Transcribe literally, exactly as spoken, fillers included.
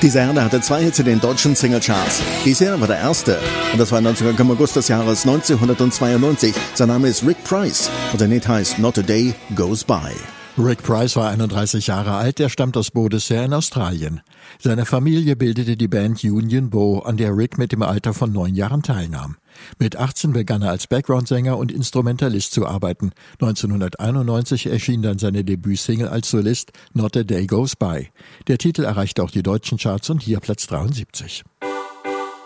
Dieser Herr hatte zwei Hits in den deutschen Singlecharts. Bisher war der erste, und das war im August des Jahres neunzehnhundertzweiundneunzig. Sein Name ist Rick Price und der Lied heißt Not a Day Goes By. Rick Price war einunddreißig Jahre alt, er stammt aus Bodensee in Australien. Seine Familie bildete die Band Union Bow, an der Rick mit dem Alter von neun Jahren teilnahm. Mit achtzehn begann er als Background-Sänger und Instrumentalist zu arbeiten. neunzehnhunderteinundneunzig erschien dann seine Debütsingle als Solist Not a Day Goes By. Der Titel erreichte auch die deutschen Charts und hier Platz dreiundsiebzig.